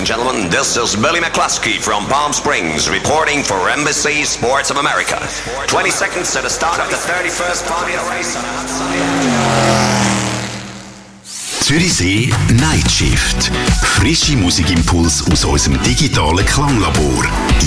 gentlemen, this is Billy McCluskey from Palm Springs reporting for NBC Sports of America. 20 seconds to the start of the 31st Formula Race on a hot sunny Zürichsee Night Shift. Frische Musikimpuls aus unserem digitalen Klanglabor.